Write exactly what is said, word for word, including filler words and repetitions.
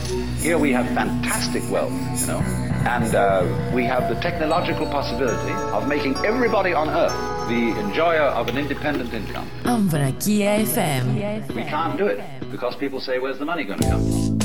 Here we have fantastic wealth, you know, and uh, we have the technological possibility of making everybody on earth the enjoyer of an independent income. Ambrakia εφ εμ. We can't do it because people say, where's the money going to come from?